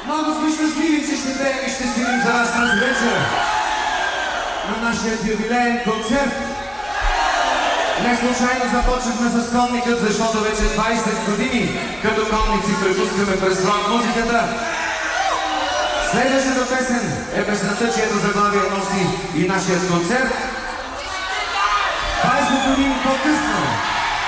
Много сме щастливи, че ще пеем и ще свирим за вас тази вечер на нашия юбилеен концерт. Не случайно започнахме с Конникът, защото вече 20 години като конници препускаме през рок-музиката. Следващата песен е песента, чието заглавие носи и нашият концерт. 20 години по-късно